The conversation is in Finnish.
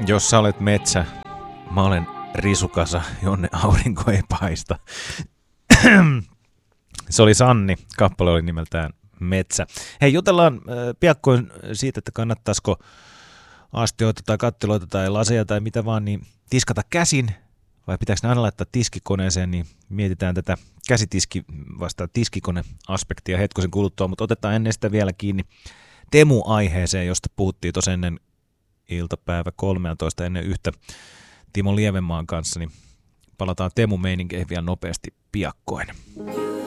Jos sä olet metsä, mä olen risukasa, jonne aurinko ei paista. Se oli Sanni, kappale oli nimeltään Metsä. Hei, jutellaan piakkoin siitä, että kannattaisiko astioita tai kattiloita tai laseja tai mitä vaan, niin tiskata käsin vai pitääkö ne aina laittaa tiskikoneeseen, niin mietitään tätä käsitiski vastaan tiskikone-aspektia hetkosen kuluttua, mutta otetaan ennen sitä vielä kiinni Temu-aiheeseen, josta puhuttiin tuossa ennen iltapäivä 13 ennen yhtä Timo Lievenmaan kanssa, niin palataan Temu-meininkeihin vielä nopeasti piakkoin.